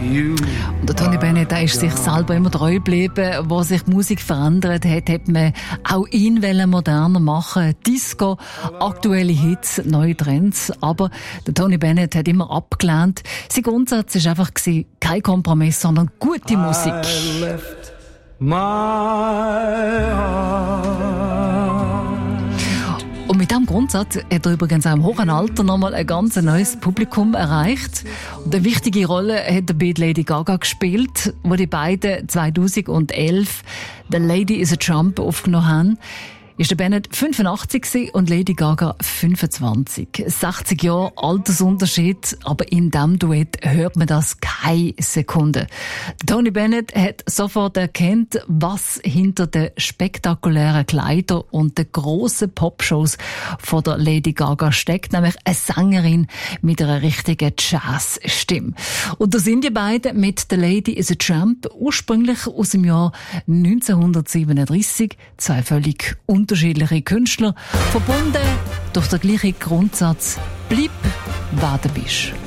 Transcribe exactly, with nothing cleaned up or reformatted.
Und der Tony Bennett, der ist sich selber immer treu geblieben. Wo sich die Musik verändert hat, hat man auch ihn moderner machen. Disco, aktuelle Hits, neue Trends. Aber der Tony Bennett hat immer abgelehnt. Sein Grundsatz war einfach kein Kompromiss, sondern gute Musik. I left my heart. Und mit diesem Grundsatz hat er übrigens auch im hohen Alter nochmal ein ganz neues Publikum erreicht. Und eine wichtige Rolle hat er bei Lady Gaga gespielt, wo die beiden zweitausendelf «The Lady is a Trump» aufgenommen haben. Ist der Bennett fünfundachtzig und Lady Gaga fünfundzwanzig. sechzig Jahre Altersunterschied, aber in diesem Duett hört man das keine Sekunde. Tony Bennett hat sofort erkannt, was hinter den spektakulären Kleidern und den grossen Popshows von der Lady Gaga steckt, nämlich eine Sängerin mit einer richtigen Jazzstimme. Und da sind die beiden mit «The Lady is a Tramp» ursprünglich aus dem Jahr neunzehnhundertsiebenunddreissig, zwei völlig unterschiedliche Künstler, verbunden durch den gleichen Grundsatz: bleib, wer du bist.